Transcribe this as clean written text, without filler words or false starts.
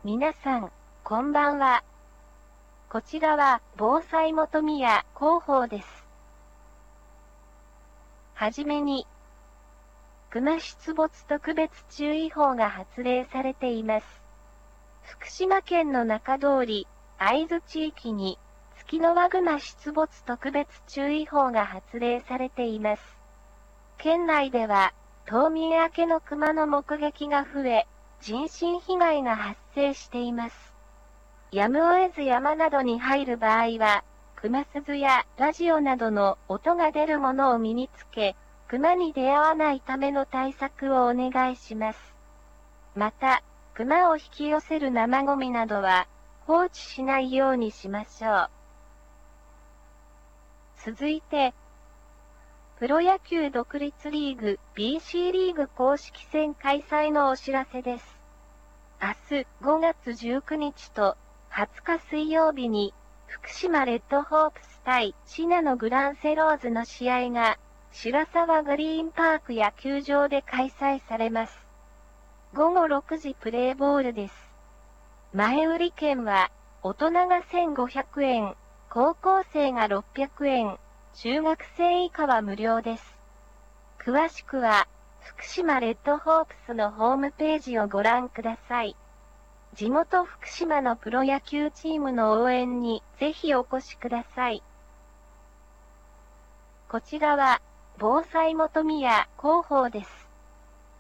皆さん、こんばんは。こちらは、防災元宮広報です。はじめに、熊出没特別注意報が発令されています。福島県の中通り、会津地域に、ツキノワグマ出没特別注意報が発令されています。県内では、冬眠明けの熊の目撃が増え、人身被害が発生しています。やむを得ず山などに入る場合は、熊鈴やラジオなどの音が出るものを身につけ、熊に出会わないための対策をお願いします。また、熊を引き寄せる生ゴミなどは、放置しないようにしましょう。続いて、プロ野球独立リーグ BC リーグ公式戦開催のお知らせです。明日5月19日と20日水曜日に福島レッドホープス対信濃グランセローズの試合が白沢グリーンパーク野球場で開催されます。午後6時プレーボールです。前売り券は大人が1500円、高校生が600円、中学生以下は無料です。詳しくは福島レッドホープスのホームページをご覧ください。地元福島のプロ野球チームの応援にぜひお越しください。こちらは防災元宮広報です。